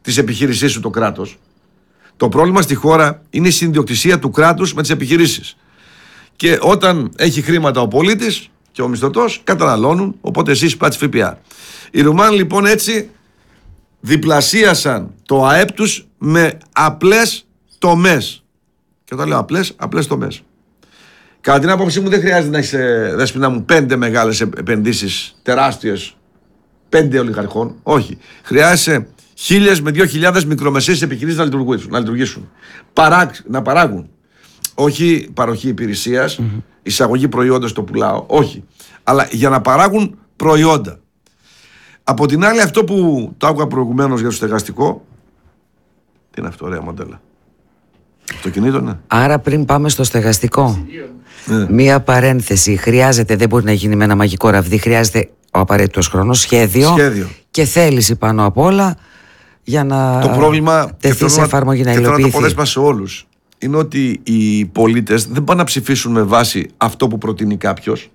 της επιχείρησής σου το κράτος. Το πρόβλημα στη χώρα είναι η συνδιοκτησία του κράτους με τις επιχειρήσεις. Και όταν έχει χρήματα ο πολίτης και ο μισθωτός, καταναλώνουν, οπότε εσείς πάτε ΦΠΑ. Οι Ρουμάνοι λοιπόν έτσι διπλασίασαν το ΑΕΠ τους με απλές τομές. Και όταν λέω απλές τομές. Κατά την άποψή μου δεν χρειάζεται να έχεις, Δέσποινα μου, 5 μεγάλες επενδύσεις τεράστιες, 5 ολιγαρχών. Όχι. Χρειάζεσαι 1.000 με 2.000 μικρομεσαίες επιχειρήσεις να λειτουργήσουν. Να παράγουν. Όχι παροχή υπηρεσίας, εισαγωγή προϊόντος το πουλάω. Όχι. Αλλά για να παράγουν προϊόντα. Από την άλλη, αυτό που το άκουγα προηγουμένως για το στεγαστικό. Τι είναι αυτό, ωραία μοντέλα. Το κινήτο, ναι. Άρα πριν πάμε στο στεγαστικό, μία παρένθεση. Χρειάζεται, δεν μπορεί να γίνει με ένα μαγικό ραβδί. Χρειάζεται ο απαραίτητος χρόνος, σχέδιο και θέληση πάνω απ' όλα για να το πρόβλημα, τεθεί σε εφαρμογή, να υλοποιηθεί. Και θέλω να το πω σε όλους. Είναι ότι οι πολίτες δεν πάνε να ψηφίσουν με βάση αυτό που προτείνει κάποιος,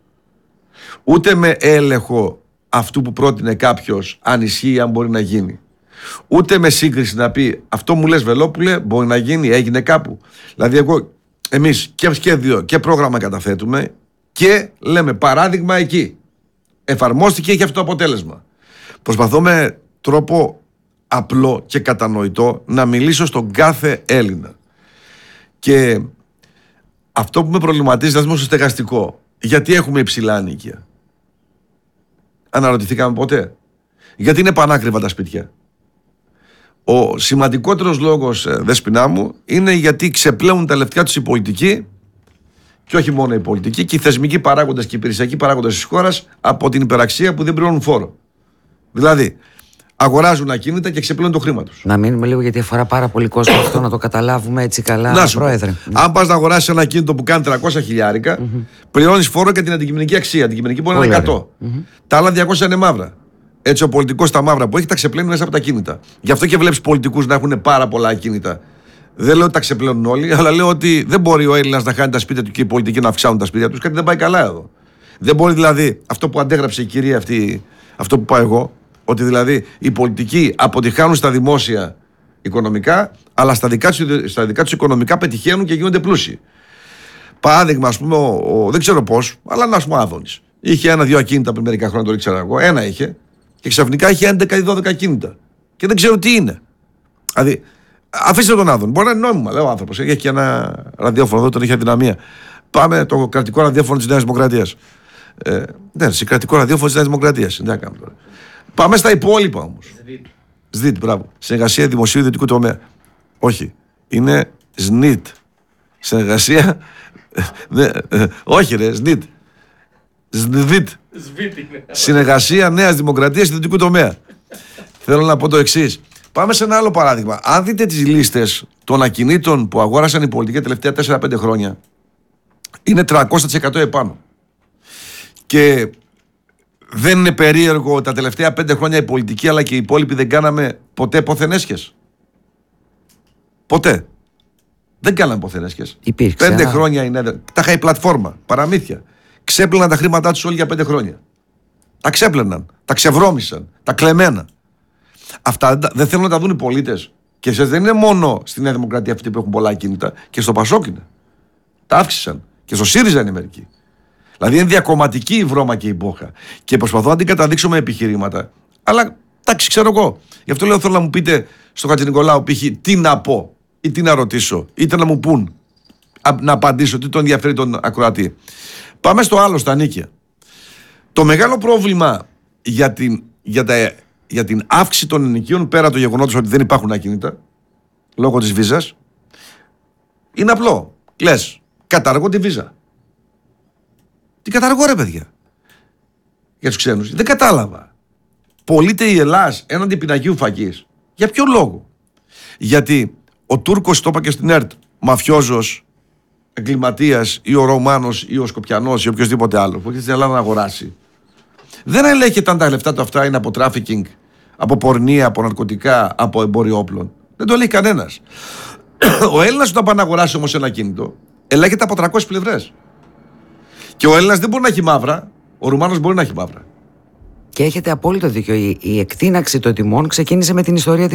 ούτε με έλεγχο αυτού που πρότεινε κάποιος, αν ισχύει, αν μπορεί να γίνει. Ούτε με σύγκριση να πει αυτό μου λες Βελόπουλε, μπορεί να γίνει, έγινε κάπου. Δηλαδή εμείς και σχέδιο και πρόγραμμα καταθέτουμε και λέμε παράδειγμα εκεί. Εφαρμόστηκε, έχει αυτό το αποτέλεσμα. Προσπαθώ με τρόπο απλό και κατανοητό να μιλήσω στον κάθε Έλληνα. Και αυτό που με προβληματίζει, δηλαδή στο στεγαστικό, γιατί έχουμε υψηλά ανοίκια. Αναρωτηθήκαμε ποτέ? Γιατί είναι πανάκριβα τα σπίτια. Ο σημαντικότερος λόγος, Δέσποινά μου, είναι γιατί ξεπλέουν τα λεφτιά τους οι πολιτικοί, και όχι μόνο οι πολιτικοί, και οι θεσμικοί παράγοντες και οι υπηρεσιακοί παράγοντες της χώρας από την υπεραξία που δεν πληρώνουν φόρο. Δηλαδή, αγοράζουν ακίνητα και ξεπλένουν το χρήμα τους. Να μείνουμε λίγο, γιατί αφορά πάρα πολύ κόσμο αυτό, να το καταλάβουμε έτσι καλά, να σου Πρόεδρε. Αν πας να αγοράσεις ένα ακίνητο που κάνει 300 χιλιάρικα, πληρώνεις φόρο και την αντικειμενική αξία. Αντικειμενική μπορεί να είναι 100. Τα άλλα 200 είναι μαύρα. Έτσι ο πολιτικός τα μαύρα που έχει τα ξεπλένει μέσα από τα ακίνητα. Γι' αυτό και βλέπεις πολιτικούς να έχουν πάρα πολλά ακίνητα. Δεν λέω ότι τα ξεπλένουν όλοι, αλλά λέω ότι δεν μπορεί ο Έλληνας να χάνει τα σπίτια του και οι πολιτικοί να αυξάνουν τα σπίτια τους. Κάτι δεν πάει καλά εδώ. Δεν μπορεί δηλαδή αυτό που αντέγραψε η κυρία αυτή, αυτό που πάω εγώ, ότι δηλαδή οι πολιτικοί αποτυχάνουν στα δημόσια οικονομικά, αλλά στα δικά τους οικονομικά πετυχαίνουν και γίνονται πλούσιοι. Παράδειγμα, ας πούμε, δεν ξέρω πώς, αλλά να πούμε, Άδωνης. Είχε 1-2 ακίνητα πριν μερικά χρόνια, το ήξερα εγώ. Ένα είχε. Και ξαφνικά είχε 11 ή 12 ακίνητα. Και δεν ξέρω τι είναι. Δηλαδή, αφήστε τον Άδωνη. Μπορεί να είναι νόμιμα, λέει ο άνθρωπος. Έχει και ένα ραδιόφωνο εδώ, τον έχει αδυναμία. Πάμε το κρατικό ραδιόφωνο της Νέας Δημοκρατίας. Ναι, σε κρατικό ραδιόφωνο της Νέας Δημοκρατίας. Δεν κάνουμε τώρα. Πάμε στα υπόλοιπα όμως. ΣΔΙΤ, μπράβο. Συνεργασία δημοσίου ιδιωτικού τομέα. Όχι. Είναι ΣΝΙΤ. Συνεργασία. Όχι, ρε, ΣΝΙΤ. ΣΔΙΤ. Συνεργασία Νέας Δημοκρατίας ιδιωτικού τομέα. Θέλω να πω το εξής. Πάμε σε ένα άλλο παράδειγμα. Αν δείτε τις λίστες των ακινήτων που αγόρασαν οι πολιτικοί τα τελευταία 4-5 χρόνια, είναι 300% επάνω. Και δεν είναι περίεργο τα τελευταία 5 χρόνια οι πολιτικοί αλλά και οι υπόλοιποι δεν κάναμε ποτέ ποθενέσχες. Ποτέ. Δεν κάναμε ποθενέσχες. 5 χρόνια είναι. Τα είχα η πλατφόρμα. Παραμύθια. Ξέπλαιναν τα χρήματά τους όλοι για 5 χρόνια. Τα ξέπλαιναν. Τα ξεβρώμησαν. Τα κλεμμένα. Αυτά δεν θέλουν να τα δουν οι πολίτες. Και εσείς δεν είναι μόνο στη Νέα Δημοκρατία αυτοί που έχουν πολλά ακίνητα. Και στο Πασόκ είναι. Τα αύξησαν. Και στο ΣΥΡΙΖΑ είναι μερικοί. Δηλαδή είναι διακομματική η βρώμα και η μπόχα. Και προσπαθώ να την καταδείξω με επιχειρήματα. Αλλά εντάξει, ξέρω εγώ. Γι' αυτό λέω: θέλω να μου πείτε στο Χατζηνικολάου π.χ. τι να πω ή τι να ρωτήσω, είτε να μου πούν να απαντήσω, τι τον ενδιαφέρει τον ακροατή. Πάμε στο άλλο, στα νίκια. Το μεγάλο πρόβλημα για την αύξηση των ενοικίων, πέρα το γεγονότος ότι δεν υπάρχουν ακίνητα λόγω της βίζας, είναι απλό. Λες, καταργώ τη βίζα. Τι καταργώ, ρε παιδιά, για τους ξένους? Δεν κατάλαβα. Πωλείται η Ελλάς έναντι πινακίου φακής. Για ποιο λόγο? Γιατί ο Τούρκος, το είπα και στην ΕΡΤ, μαφιόζος, εγκληματίας ή ο Ρωμάνος ή ο Σκοπιανός ή οποιοδήποτε άλλο που έχει στην Ελλάδα να αγοράσει, δεν ελέγχεται αν τα λεφτά του αυτά είναι από τράφικινγκ, από πορνεία, από ναρκωτικά, από εμπόριο όπλων. Δεν το ελέγχει κανένας. Ο Έλληνας όταν πάει να αγοράσει όμως ένα κίνητο, ελέγχεται από 300 πλευρές. Και ο Έλληνας δεν μπορεί να έχει μαύρα, ο Ρουμάνος μπορεί να έχει μαύρα. Και έχετε απόλυτο δίκιο. Η εκτείναξη των τιμών ξεκίνησε με την ιστορία της